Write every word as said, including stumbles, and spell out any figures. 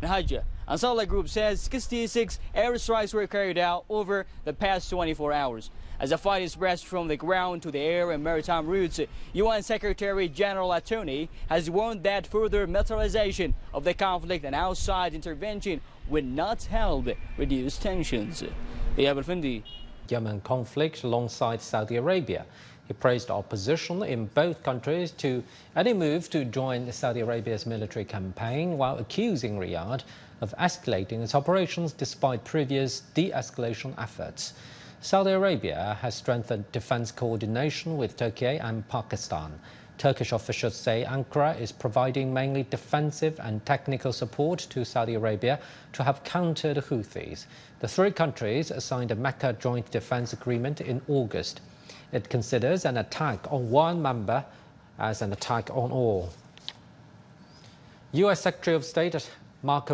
in Hajj. Ansarullah Group says sixty-six airstrikes were carried out over the past twenty-four hours. As the fight is pressed from the ground to the air and maritime routes, U N Secretary General Atuni has warned that further militarization of the conflict and outside intervention will not help reduce tensions. Yemen conflict alongside Saudi Arabia. He praised opposition in both countries to any move to join Saudi Arabia's military campaign, while accusing Riyadh of escalating its operations despite previous de-escalation efforts. Saudi Arabia has strengthened defense coordination with Turkey and Pakistan. Turkish officials say Ankara is providing mainly defensive and technical support to Saudi Arabia to have countered the Houthis. The three countries signed a Mecca Joint Defense Agreement in August. It considers an attack on one member as an attack on all. U S Secretary of State Marco